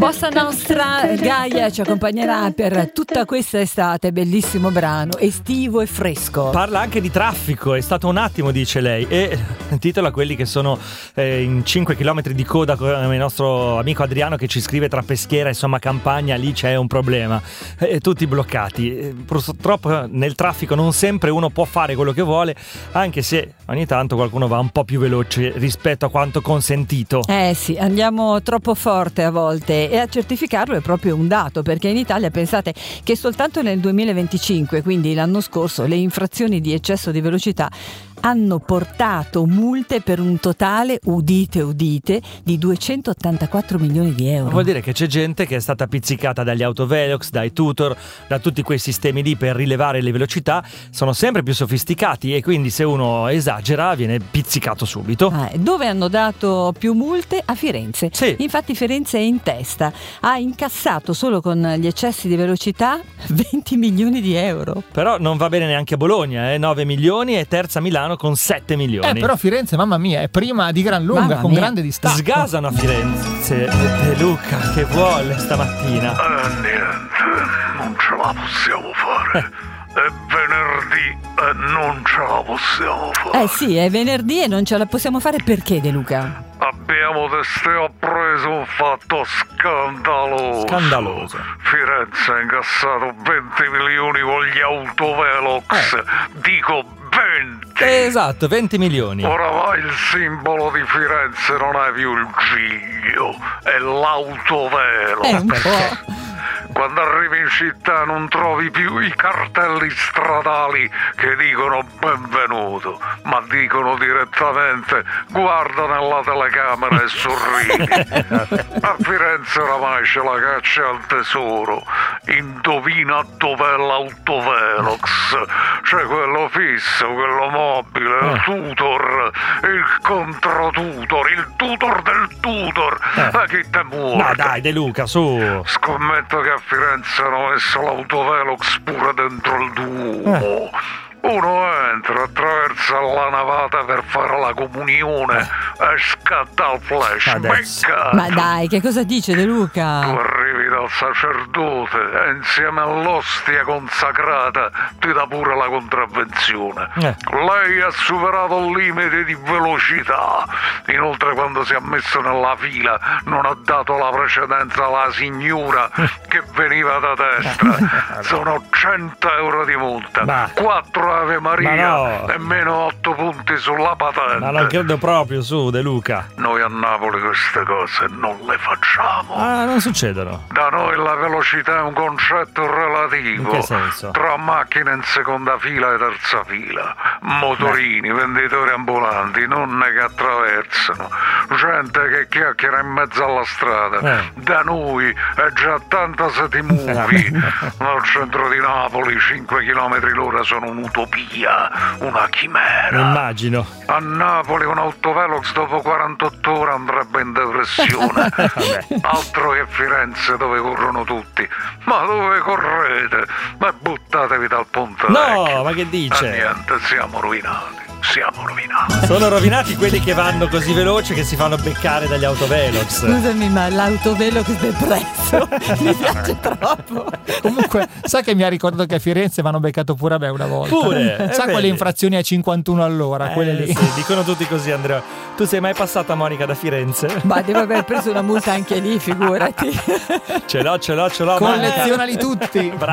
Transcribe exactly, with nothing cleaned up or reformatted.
Bossa Nostra, Gaia ci accompagnerà per tutta questa estate, bellissimo brano, estivo e fresco. Parla anche di traffico, è stato un attimo, dice lei, e titola quelli che sono eh, in cinque chilometri di coda, come il nostro amico Adriano che ci scrive tra Peschiera e Somma Campagna, lì c'è un problema, eh, tutti bloccati. Purtroppo nel traffico non sempre uno può fare quello che vuole, anche se ogni tanto qualcuno va un po' più veloce rispetto a quanto consentito. Eh sì, andiamo troppo forte a volte, e a certificarlo è proprio un dato, perché in Italia pensate che soltanto nel duemilaventicinque, quindi l'anno scorso, le infrazioni di eccesso di velocità hanno portato multe per un totale, udite udite, di duecentottantaquattro milioni di euro. Vuol dire che c'è gente che è stata pizzicata dagli autovelox, dai tutor, da tutti quei sistemi lì per rilevare le velocità, sono sempre più sofisticati e quindi se uno esagera viene pizzicato subito. Ah, dove hanno dato più multe? A Firenze. Sì. Infatti Firenze è in testa, ha incassato solo con gli eccessi di velocità venti milioni di euro. Però non va bene neanche a Bologna, eh? nove milioni, e terza Milano con sette milioni. Eh, però Firenze, mamma mia, è prima di gran lunga, Mamma con mia. grande distacco. Sgasano a Firenze. De Luca, che vuole stamattina? Eh, niente, non ce la possiamo fare. È venerdì e non ce la possiamo fare. Eh sì, è venerdì e non ce la possiamo fare perché, De Luca? Abbiamo testé appreso un fatto scandaloso. Scandaloso. Firenze ha incassato venti milioni con gli autovelox. Eh. Dico venti. Esatto, venti milioni. Oramai il simbolo di Firenze non è più il giglio, è l'autovelo. È un po'. Quando arrivi in città non trovi più i cartelli stradali che dicono benvenuto, ma dicono direttamente guarda nella telecamera e sorridi. A Firenze oramai c'è la caccia al tesoro. Indovina dov'è l'autovelox? C'è quello fisso, quello mobile, il tutor, il controtutor, il tutor del tutor. Ma chi te muore? Ma dai, De Luca, su. Scommetto che a Firenze hanno messo l'autovelox pure dentro il Duomo. Uno entra, attraversa la navata per fare la comunione e scatta il flash. Adesso. Becca! Ma dai, che cosa dice De Tu Luca? arrivi dal sacerdote e insieme all'ostia consacrata ti dà pure la contravvenzione. Eh. Lei ha superato il limite di velocità. Inoltre, quando si è messo nella fila non ha dato la precedenza alla signora che veniva da destra. Sono cento euro di multa, Ma- quattro Ave Maria Ma no. e meno otto punti sulla patente. Ma non credo proprio, su, De Luca. Noi a Napoli queste cose non le facciamo. Ah, non succedono. Da noi la velocità è un concetto relativo. In che senso? Tra macchine in seconda fila e terza fila, motorini, venditori ambulanti, nonne che attraversano, gente che chiacchiera in mezzo alla strada. Eh. Da noi è già tanta se ti muovi. Nel centro di Napoli cinque chilometri l'ora sono un'utopia, una chimera. Immagino. A Napoli un autovelox dopo quarantotto ore andrebbe in depressione. Altro che Firenze dove corrono tutti. Ma dove correte? Ma buttatevi dal ponte No, vecchio. ma che dice? E niente, siamo rovinati. Siamo rovinati. Sono rovinati quelli che vanno così veloci che si fanno beccare dagli autovelox. Scusami, ma l'autovelox depresso mi piace troppo. Comunque, sa che mi ha ricordato che a Firenze mi hanno beccato pure a me una volta. Pure, eh, Sa vedi. quelle infrazioni a cinquantuno all'ora, Eh, quelle lì. sì, dicono tutti così, Andrea. Tu sei mai passata, Monica, da Firenze? Ma devo aver preso una multa anche lì, figurati. Ce l'ho, ce l'ho, ce l'ho. Collezionali tutti. Bravo.